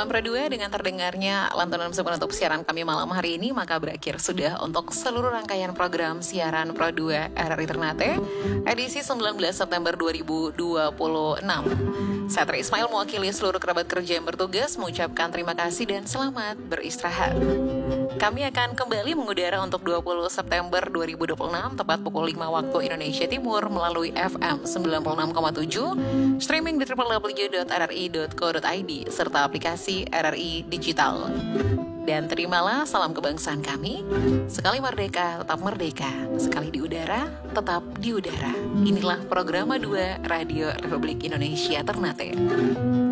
Salam Pro 2 dengan terdengarnya lantunan musik penutup siaran kami malam hari ini, maka berakhir sudah untuk seluruh rangkaian program siaran Pro 2 RRI Ternate edisi 19 September 2026. Saya Tri Ismail mewakili seluruh kerabat kerja yang bertugas mengucapkan terima kasih dan selamat beristirahat. Kami akan kembali mengudara untuk 20 September 2026 tepat pukul 5 waktu Indonesia Timur melalui FM 96,7, streaming di www.rri.co.id serta aplikasi RRI Digital. Dan terimalah salam kebangsaan kami. Sekali merdeka, tetap merdeka. Sekali di udara, tetap di udara. Inilah Programa 2 Radio Republik Indonesia Ternate.